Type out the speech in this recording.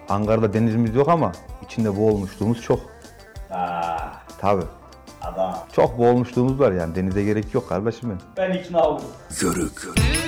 Ankara'da denizimiz yok ama içinde boğulmuşluğumuz çok. Ha, Tabii. adam. Çok boğulmuşluğumuz var yani. Denize gerek yok kardeşim benim. Ben ikna oldum. Yörük.